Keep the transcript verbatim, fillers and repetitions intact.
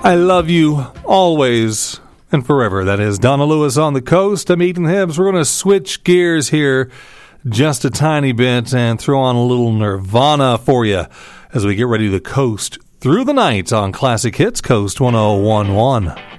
I love you always and forever. That is Donna Lewis on the Coast. I'm Ethan Hibbs. We're going to switch gears here just a tiny bit and throw on a little Nirvana for you as we get ready to coast through the night on Classic Hits Coast one oh one point one.